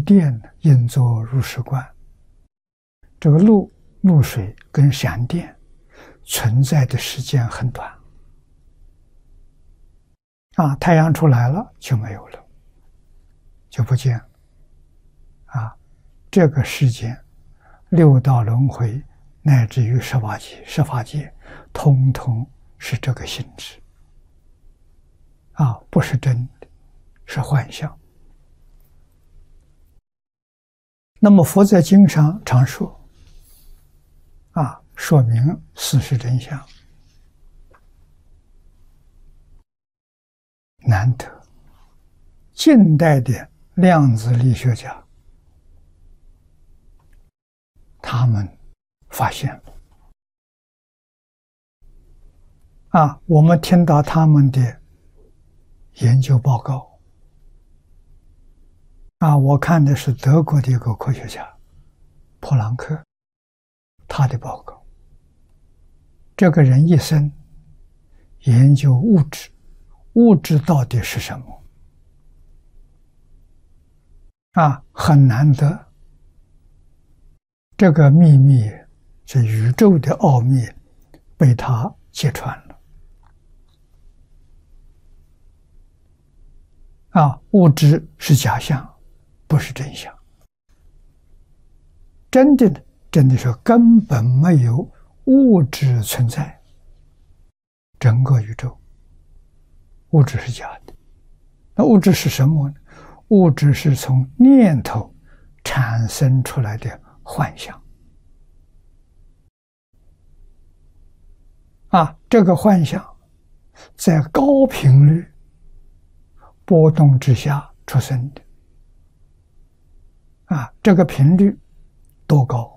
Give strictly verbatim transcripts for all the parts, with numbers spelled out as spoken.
电应作如是观。这个露露水跟闪电存在的时间很短啊，太阳出来了就没有了，就不见了啊。这个世间六道轮回乃至于十八界，十法界通通是这个性质啊，不是真的，是幻象。那么佛在经上常说啊，说明事实真相，难得近代的量子力学家他们发现了啊，我们听到他们的研究报告啊，我看的是德国的一个科学家普朗克他的报告。这个人一生研究物质，物质到底是什么啊，很难得。这个秘密，这宇宙的奥秘被他揭穿了啊，物质是假象，不是真相。真的真的是根本没有物质存在，整个宇宙物质是假的。那物质是什么呢？物质是从念头产生出来的幻象啊，这个幻象在高频率波动之下出生的啊，这个频率多高？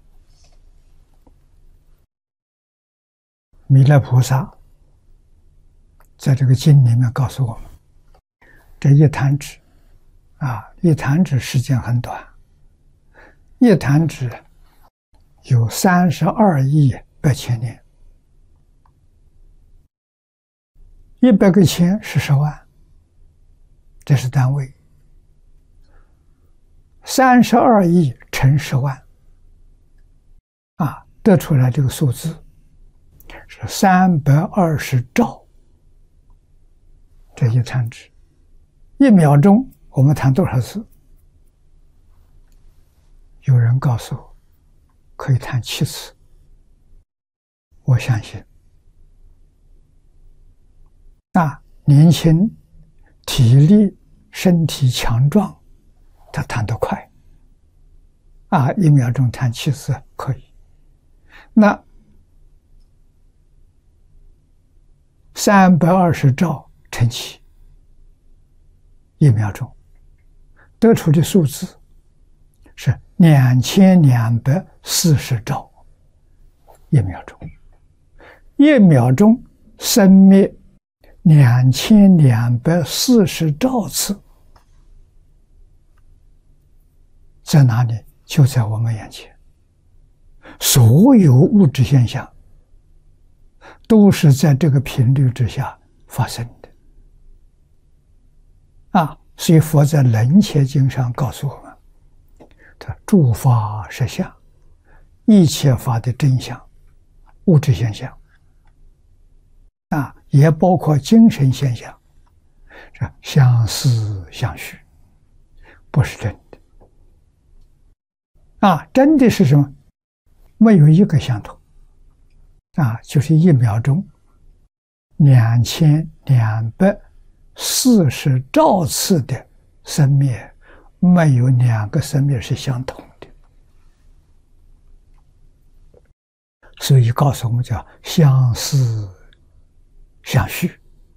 弥勒菩萨在这个经里面告诉我们，这一弹指啊，一弹指时间很短，一弹指有三十二亿百千年，一百个千是十万，这是单位。三十二亿乘十万，啊，得出来这个数字是三百二十兆。这一弹指，一秒钟我们弹多少次？有人告诉我可以弹七次，我相信。啊，年轻、体力、身体强壮，他弹得快。啊，一秒钟弹七次可以。那三百二十兆乘七，一秒钟得出的数字是两千两百四十兆，一秒钟，一秒钟生灭两千两百四十兆次，在哪里？就在我们眼前。所有物质现象都是在这个频率之下发生的啊！所以佛在《楞伽经》上告诉我们，他诸法实相，一切法的真相，物质现象啊，也包括精神现象，是相似相续，不是真的啊！真的是什么？没有一个相同啊，就是一秒钟两千两百四十兆次的生灭，没有两个生灭是相同的，所以告诉我们叫相似相续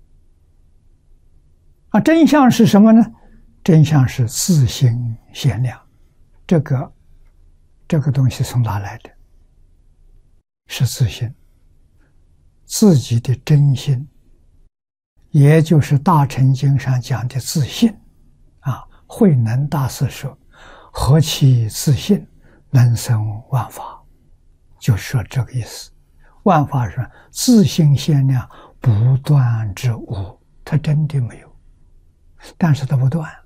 啊。真相是什么呢？真相是自性限量。这个这个东西从哪来的？是自性，自己的真心，也就是大乘经上讲的自性啊。慧能大师说：“何其自性，能生万法。”就说这个意思。万法是自性限量，不断之无，它真的没有，但是它不断。